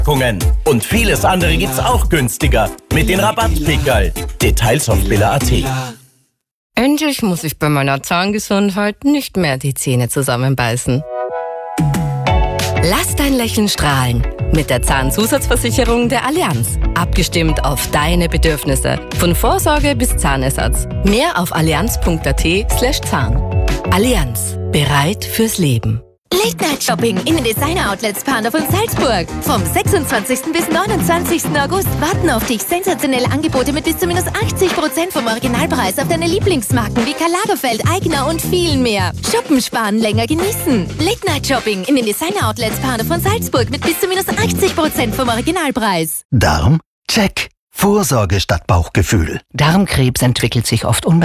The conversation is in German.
Verpackungen. Und vieles andere gibt's auch günstiger. Mit den Rabattpickerl. Details auf billa.at. Endlich muss ich bei meiner Zahngesundheit nicht mehr die Zähne zusammenbeißen. Lass dein Lächeln strahlen. Mit der Zahnzusatzversicherung der Allianz. Abgestimmt auf deine Bedürfnisse. Von Vorsorge bis Zahnersatz. Mehr auf allianz.at/Zahn. Allianz. Bereit fürs Leben. Late-Night-Shopping in den Designer-Outlets Pandorf und Salzburg. Vom 26. bis 29. August warten auf dich sensationelle Angebote mit bis zu minus 80% vom Originalpreis auf deine Lieblingsmarken wie Karl Lagerfeld, Aigner und viel mehr. Shoppen, sparen, länger genießen. Late-Night-Shopping in den Designer-Outlets Pandorf und Salzburg mit bis zu minus 80% vom Originalpreis. Darm? Check. Vorsorge statt Bauchgefühl. Darmkrebs entwickelt sich oft